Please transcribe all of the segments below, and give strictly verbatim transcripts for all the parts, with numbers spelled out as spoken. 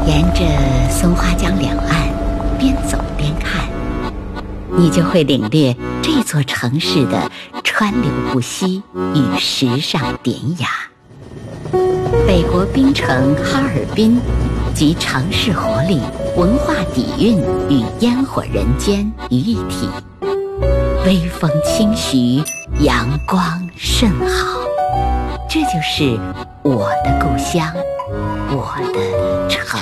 沿着松花江两岸边走边看，你就会领略这座城市的川流不息与时尚典雅。北国冰城哈尔滨集城市活力、文化底蕴与烟火人间于一体，微风轻徐，阳光甚好。这就是我的故乡，我的城。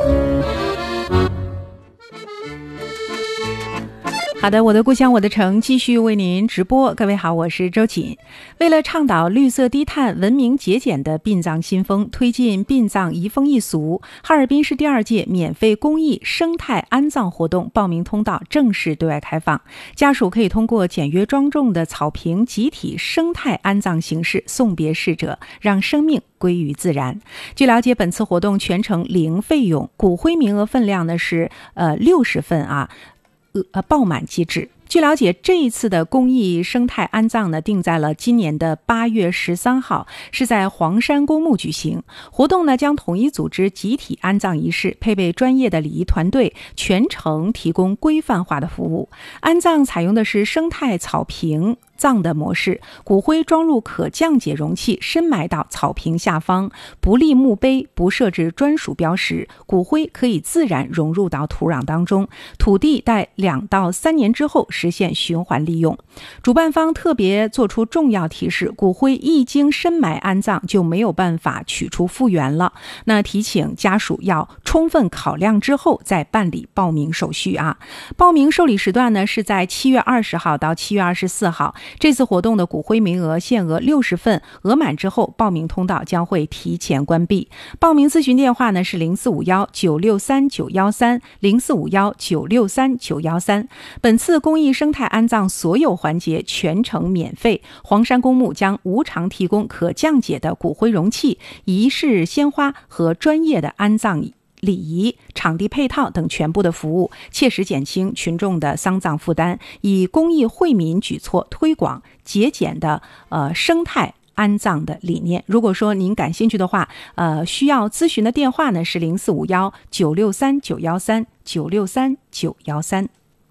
好的，我的故乡我的城继续为您直播。各位好，我是周瑾。为了倡导绿色低碳、文明节俭的殡葬新风，推进殡葬移风易俗，哈尔滨市第二届免费公益生态安葬活动报名通道正式对外开放，家属可以通过简约庄重的草坪集体生态安葬形式送别逝者，让生命归于自然。据了解，本次活动全程零费用，骨灰名额分量呢是呃六十份啊。呃，爆满即止。据了解，这一次的公益生态安葬呢，定在了今年的八月十三号，是在黄山公墓举行。活动呢，将统一组织集体安葬仪式，配备专业的礼仪团队，全程提供规范化的服务。安葬采用的是生态草坪葬的模式，骨灰装入可降解容器，深埋到草坪下方，不立墓碑，不设置专属标识，骨灰可以自然融入到土壤当中，土地待两到三年之后实现循环利用。主办方特别做出重要提示，骨灰一经深埋安葬就没有办法取出复原了，那提醒家属要充分考量之后再办理报名手续啊。报名受理时段呢是在七月二十号到七月二十四号。这次活动的骨灰名额限额六十份，额满之后报名通道将会提前关闭。报名咨询电话呢是零四五幺九六三九幺三 零四五幺九六三九幺三。本次公益生态安葬所有环节全程免费，黄山公墓将无偿提供可降解的骨灰容器、仪式鲜花和专业的安葬礼仪、场地配套等全部的服务，切实减轻群众的丧葬负担，以公益惠民举措推广节俭的呃生态安葬的理念。如果说您感兴趣的话，呃，需要咨询的电话呢是零四五幺九六三九幺三 九六三九幺三。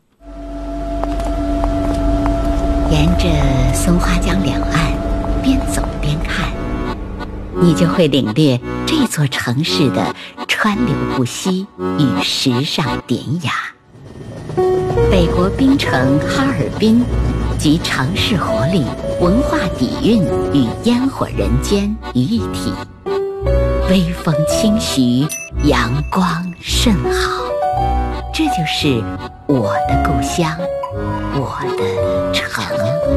沿着松花江两岸边走边看，你就会领略这座城市的川流不息与时尚典雅。北国冰城哈尔滨集城市活力、文化底蕴与烟火人间于一体，微风轻徐，阳光甚好。这就是我的故乡，我的城。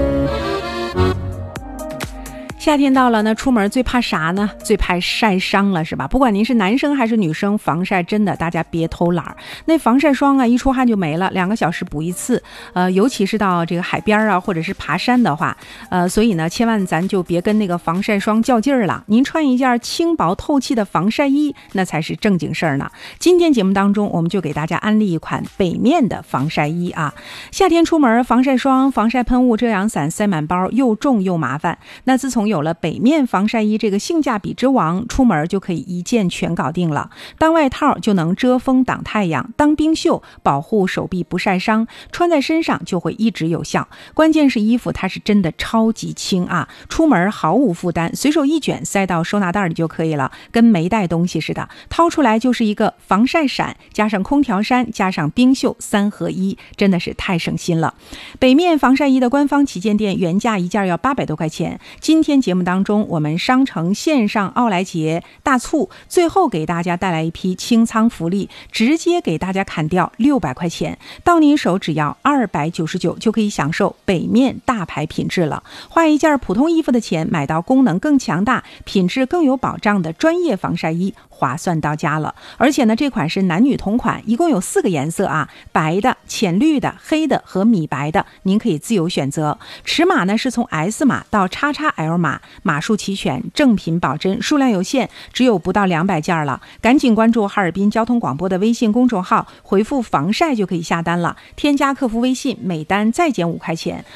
夏天到了呢，出门最怕啥呢？最怕晒伤了，是吧？不管您是男生还是女生，防晒真的大家别偷懒儿。那防晒霜啊，一出汗就没了，两个小时补一次。呃，尤其是到这个海边啊，或者是爬山的话，呃，所以呢，千万咱就别跟那个防晒霜较劲儿了。您穿一件轻薄透气的防晒衣，那才是正经事儿呢。今天节目当中，我们就给大家安利一款北面的防晒衣啊。夏天出门，防晒霜、防晒喷雾、遮阳伞塞满包，又重又麻烦。那自从有有了北面防晒衣这个性价比之王，出门就可以一件全搞定了。当外套就能遮风挡太阳，当冰袖保护手臂不晒伤，穿在身上就会一直有效。关键是衣服它是真的超级轻啊，出门毫无负担，随手一卷塞到收纳袋里就可以了，跟没带东西似的。掏出来就是一个防晒伞，加上空调衫，加上冰袖，三合一，真的是太省心了。北面防晒衣的官方旗舰店原价一件要八百多块钱，今天节目当中我们商城线上奥莱节大促，最后给大家带来一批清仓福利，直接给大家砍掉六百块钱，到你手只要二百九十九就可以享受北面大牌品质了。花一件普通衣服的钱买到功能更强大、品质更有保障的专业防晒衣，划算到家了。而且呢，这款是男女同款，一共有四个颜色啊，白的、浅绿的、黑的和米白的，您可以自由选择。尺码呢是从 S 码到 X X L 码，码数齐全，正品保真，数量有限，只有不到两百件了。赶紧关注哈尔滨交通广播的微信公众号，回复防晒就可以下单了。添加客服微信，每单再减五块钱。